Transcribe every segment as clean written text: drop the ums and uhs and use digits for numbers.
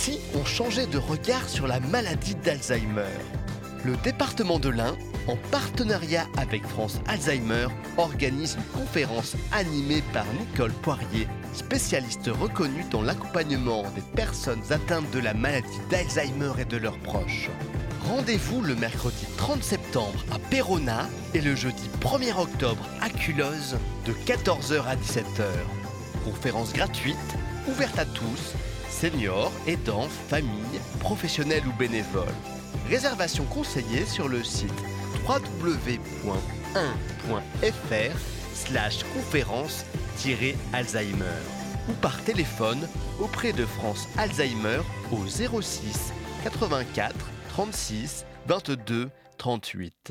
si on changeait de regard sur la maladie d'Alzheimer? Le département de l'Ain, en partenariat avec France Alzheimer, organise une conférence animée par Nicole Poirier, spécialiste reconnue dans l'accompagnement des personnes atteintes de la maladie d'Alzheimer et de leurs proches. Rendez-vous le mercredi 30 septembre à Péronat et le jeudi 1er octobre à Culloz de 14h à 17h. Conférence gratuite, ouverte à tous, seniors, aidants, familles, professionnels ou bénévoles. Réservation conseillée sur le site www.1.fr/conférence-alzheimer ou par téléphone auprès de France Alzheimer au 06 84 36 22 38.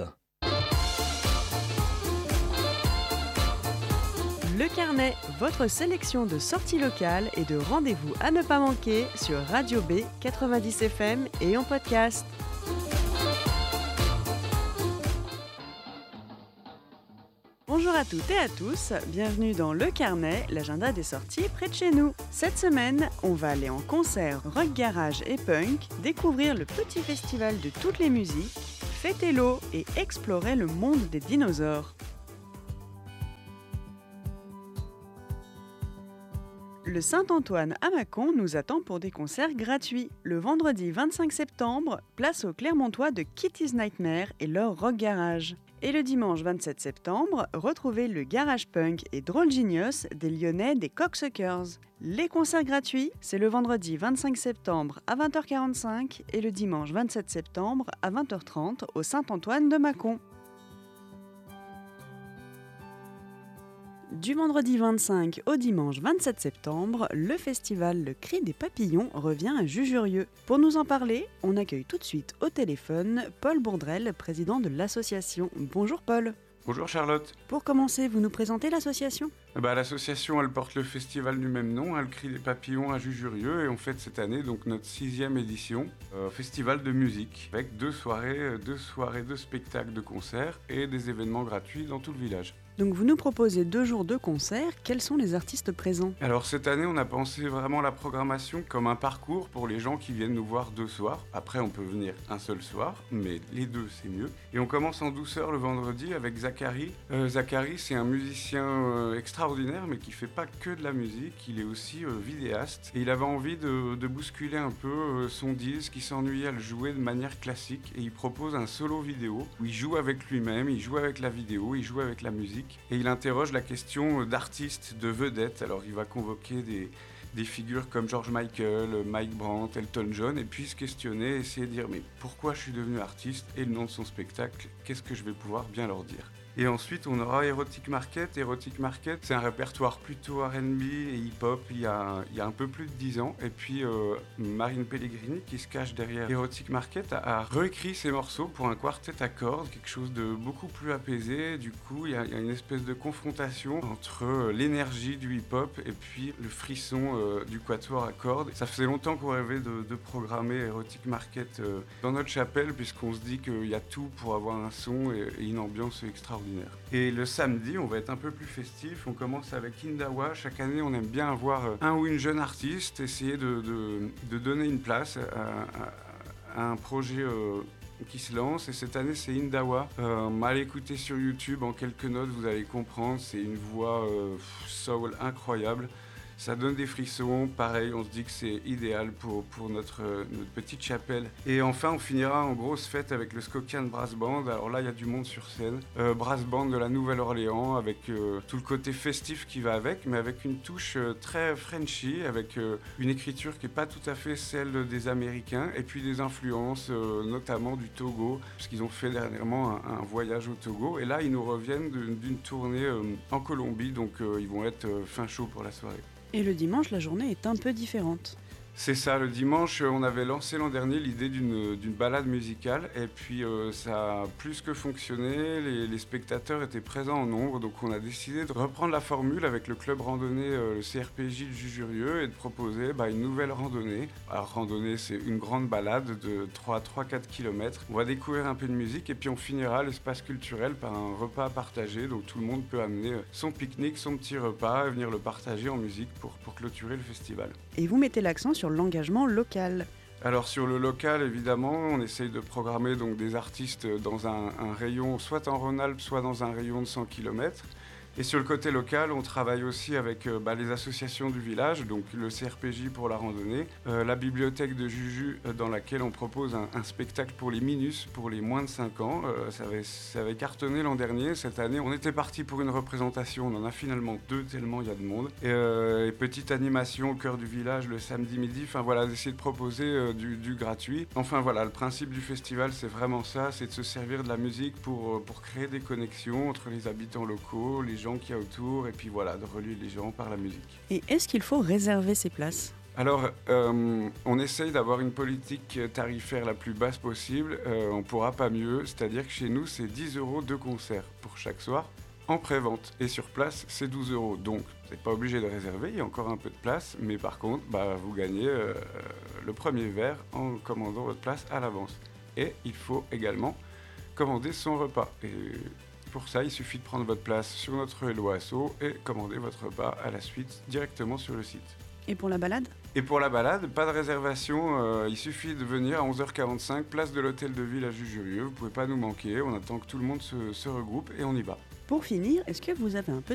Le Carnet, votre sélection de sorties locales et de rendez-vous à ne pas manquer sur Radio B 90 FM et en podcast. Bonjour à toutes et à tous, bienvenue dans Le Carnet, l'agenda des sorties près de chez nous. Cette semaine, on va aller en concert rock garage et punk, découvrir le petit festival de toutes les musiques, fêter l'eau et explorer le monde des dinosaures. Le Saint-Antoine à Mâcon nous attend pour des concerts gratuits. Le vendredi 25 septembre, place aux Clermontois de Kitty's Nightmare et leur rock garage. Et le dimanche 27 septembre, retrouvez le garage punk et drôle genius des Lyonnais des Cocksuckers. Les concerts gratuits, c'est le vendredi 25 septembre à 20h45 et le dimanche 27 septembre à 20h30 au Saint-Antoine de Mâcon. Du vendredi 25 au dimanche 27 septembre, le festival Le Cri des Papillons revient à Jujurieux. Pour nous en parler, on accueille tout de suite au téléphone Paul Bourdrel, président de l'association. Bonjour Paul. Bonjour Charlotte. Pour commencer, vous nous présentez l'association ? L'association, elle porte le festival du même nom, Le Cri des Papillons à Jujurieux, et on fête cette année donc notre 6e édition, festival de musique, avec deux soirées de spectacles, de concerts et des événements gratuits dans tout le village. Donc vous nous proposez 2 jours de concerts, quels sont les artistes présents ? Alors cette année, on a pensé vraiment la programmation comme un parcours pour les gens qui viennent nous voir 2 soirs. Après, on peut venir un seul soir, mais les 2, c'est mieux. Et on commence en douceur le vendredi avec Zachary. Zachary, c'est un musicien extraordinaire, mais qui fait pas que de la musique, il est aussi vidéaste. Et il avait envie de bousculer un peu son disque, il s'ennuyait à le jouer de manière classique, et il propose un solo vidéo où il joue avec lui-même, il joue avec la vidéo, il joue avec la musique. Et il interroge la question d'artistes, de vedettes. Alors il va convoquer des figures comme George Michael, Mike Brandt, Elton John, et puis se questionner, essayer de dire mais pourquoi je suis devenu artiste et le nom de son spectacle, qu'est-ce que je vais pouvoir bien leur dire. Et ensuite, on aura Erotic Market. Erotic Market, c'est un répertoire plutôt R&B et hip-hop il y a un peu plus de 10 ans. Et puis, Marine Pellegrini, qui se cache derrière Erotic Market, a réécrit ses morceaux pour un quartet à cordes, quelque chose de beaucoup plus apaisé. Du coup, il y a une espèce de confrontation entre l'énergie du hip-hop et puis le frisson du quatuor à cordes. Ça faisait longtemps qu'on rêvait de programmer Erotic Market dans notre chapelle, puisqu'on se dit qu'il y a tout pour avoir un son et une ambiance extraordinaire. Et le samedi, on va être un peu plus festif. On commence avec Indawa. Chaque année, on aime bien avoir un ou une jeune artiste, essayer de donner une place à un projet qui se lance. Et cette année, c'est Indawa. Mal écouté sur YouTube, en quelques notes, vous allez comprendre. C'est une voix soul incroyable. Ça donne des frissons, pareil, on se dit que c'est idéal pour notre petite chapelle. Et enfin, on finira en grosse fête avec le Skokian Brass Band. Alors là, il y a du monde sur scène. Brass Band de la Nouvelle-Orléans, avec tout le côté festif qui va avec, mais avec une touche très Frenchy, avec une écriture qui n'est pas tout à fait celle des Américains, et puis des influences, notamment du Togo, parce qu'ils ont fait dernièrement un voyage au Togo. Et là, ils nous reviennent d'une tournée en Colombie, donc ils vont être fin chaud pour la soirée. Et le dimanche, la journée est un peu différente. C'est ça, le dimanche, on avait lancé l'an dernier l'idée d'une balade musicale et puis ça a plus que fonctionné, les spectateurs étaient présents en nombre, donc on a décidé de reprendre la formule avec le club randonnée, le CRPJ de Jujurieux et de proposer une nouvelle randonnée. Alors randonnée, c'est une grande balade de 3-4 km. On va découvrir un peu de musique et puis on finira l'espace culturel par un repas à partager, donc tout le monde peut amener son pique-nique, son petit repas et venir le partager en musique pour clôturer le festival. et vous mettez l'accent sur l'engagement local. Alors sur le local, évidemment, on essaye de programmer donc, des artistes dans un rayon, soit en Rhône-Alpes, soit dans un rayon de 100 km. Et sur le côté local, on travaille aussi avec les associations du village, donc le CRPJ pour la randonnée, la bibliothèque de Juju dans laquelle on propose un spectacle pour les minus, pour les moins de 5 ans. Ça avait cartonné l'an dernier. Cette année, on était parti pour une représentation. On en a finalement 2 tellement il y a de monde. Et petite animation au cœur du village le samedi midi. Enfin voilà, d'essayer de proposer du gratuit. Enfin voilà, le principe du festival, c'est vraiment ça, c'est de se servir de la musique pour créer des connexions entre les habitants locaux, les gens qu'il y a autour, et puis voilà, de relier les gens par la musique. Et est-ce qu'il faut réserver ces places ? Alors, on essaye d'avoir une politique tarifaire la plus basse possible, on ne pourra pas mieux, c'est-à-dire que chez nous, c'est 10 € de concert pour chaque soir, en pré-vente, et sur place, c'est 12 €. Donc, vous n'êtes pas obligé de réserver, il y a encore un peu de place, mais par contre, vous gagnez le premier verre en commandant votre place à l'avance. Et il faut également commander son repas. Et pour ça, il suffit de prendre votre place sur notre Hello Asso et commander votre repas à la suite directement sur le site. Et pour la balade ? Et pour la balade, pas de réservation, il suffit de venir à 11h45, place de l'hôtel de ville à Jujurieux. Vous ne pouvez pas nous manquer, on attend que tout le monde se regroupe et on y va. Pour finir, est-ce que vous avez un petit